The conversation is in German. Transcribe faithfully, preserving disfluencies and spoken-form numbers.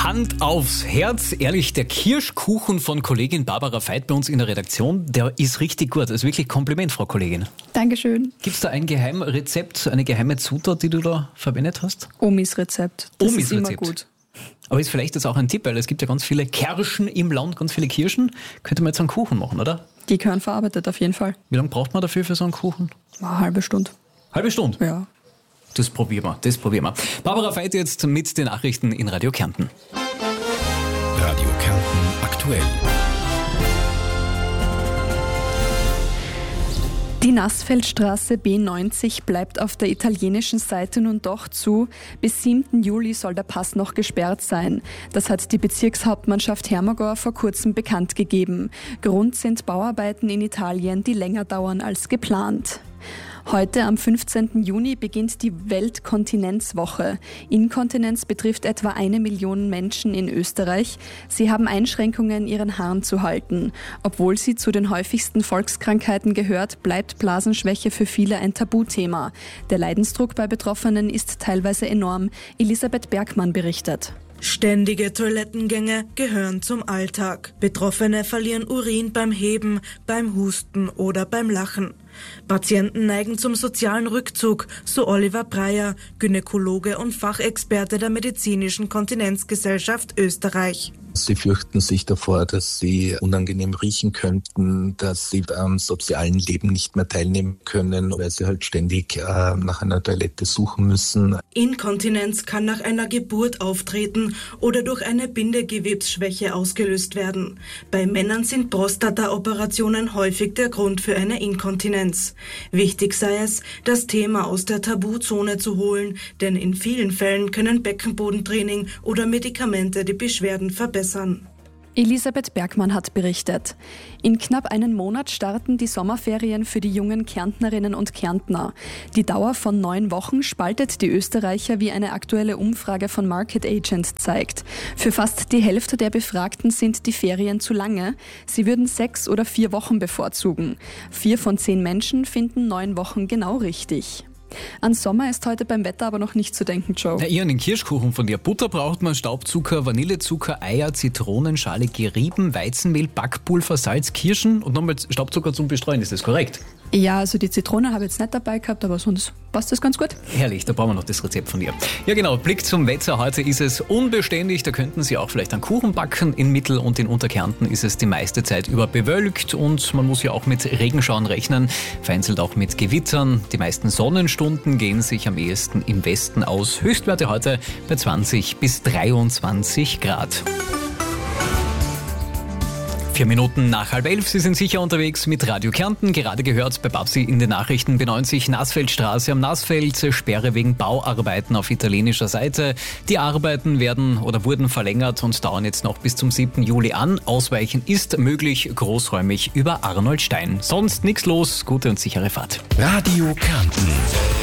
Hand aufs Herz, ehrlich, der Kirschkuchen von Kollegin Barbara Veit bei uns in der Redaktion, der ist richtig gut. Also wirklich Kompliment, Frau Kollegin. Dankeschön. Gibt es da ein Geheimrezept, eine geheime Zutat, die du da verwendet hast? Omis Rezept. Das Omis ist immer Rezept. gut. Aber ist vielleicht jetzt auch ein Tipp, weil es gibt ja ganz viele Kirschen im Land, ganz viele Kirschen. Könnte man jetzt einen Kuchen machen, oder? Die gehören verarbeitet auf jeden Fall. Wie lange braucht man dafür für so einen Kuchen? Eine halbe Stunde. Halbe Stunde? Ja. Das probieren wir, das probieren wir. Barbara Veit jetzt mit den Nachrichten in Radio Kärnten. Radio Kärnten aktuell. Die Nassfeldstraße B neunzig bleibt auf der italienischen Seite nun doch zu. Bis siebten Juli soll der Pass noch gesperrt sein. Das hat die Bezirkshauptmannschaft Hermagor vor kurzem bekannt gegeben. Grund sind Bauarbeiten in Italien, die länger dauern als geplant. Heute am fünfzehnten Juni beginnt die Weltkontinenzwoche. Inkontinenz betrifft etwa eine Million Menschen in Österreich. Sie haben Einschränkungen, ihren Hahn zu halten. Obwohl sie zu den häufigsten Volkskrankheiten gehört, bleibt Blasenschwäche für viele ein Tabuthema. Der Leidensdruck bei Betroffenen ist teilweise enorm. Elisabeth Bergmann berichtet. Ständige Toilettengänge gehören zum Alltag. Betroffene verlieren Urin beim Heben, beim Husten oder beim Lachen. Patienten neigen zum sozialen Rückzug, so Oliver Breyer, Gynäkologe und Fachexperte der Medizinischen Kontinenzgesellschaft Österreich. Sie fürchten sich davor, dass sie unangenehm riechen könnten, dass sie am sozialen Leben nicht mehr teilnehmen können, weil sie halt ständig äh, nach einer Toilette suchen müssen. Inkontinenz kann nach einer Geburt auftreten oder durch eine Bindegewebsschwäche ausgelöst werden. Bei Männern sind Prostata-Operationen häufig der Grund für eine Inkontinenz. Wichtig sei es, das Thema aus der Tabuzone zu holen, denn in vielen Fällen können Beckenbodentraining oder Medikamente die Beschwerden verbessern. Elisabeth Bergmann hat berichtet. In knapp einem Monat starten die Sommerferien für die jungen Kärntnerinnen und Kärntner. Die Dauer von neun Wochen spaltet die Österreicher, wie eine aktuelle Umfrage von Market Agent zeigt. Für fast die Hälfte der Befragten sind die Ferien zu lange. Sie würden sechs oder vier Wochen bevorzugen. Vier von zehn Menschen finden neun Wochen genau richtig. An Sommer ist heute beim Wetter aber noch nicht zu denken, Joe. Na, eher einen Kirschkuchen von dir. Butter braucht man, Staubzucker, Vanillezucker, Eier, Zitronenschale, gerieben, Weizenmehl, Backpulver, Salz, Kirschen und nochmal Staubzucker zum Bestreuen. Ist das korrekt? Ja, also die Zitrone habe ich jetzt nicht dabei gehabt, aber sonst passt das ganz gut. Herrlich, da brauchen wir noch das Rezept von dir. Ja genau, Blick zum Wetter. Heute ist es unbeständig, da könnten Sie auch vielleicht einen Kuchen backen. In Mittel- und in Unterkärnten ist es die meiste Zeit über bewölkt und man muss ja auch mit Regenschauern rechnen, vereinzelt auch mit Gewittern. Die meisten Sonnenstunden gehen sich am ehesten im Westen aus. Höchstwerte heute bei zwanzig bis dreiundzwanzig Grad. Vier Minuten nach halb elf, Sie sind sicher unterwegs mit Radio Kärnten. Gerade gehört bei Babsi in den Nachrichten B neunzig Nassfeldstraße am Nassfeld, Sperre wegen Bauarbeiten auf italienischer Seite. Die Arbeiten werden oder wurden verlängert und dauern jetzt noch bis zum siebten Juli an. Ausweichen ist möglich, großräumig über Arnoldstein. Sonst nichts los, gute und sichere Fahrt. Radio Kärnten.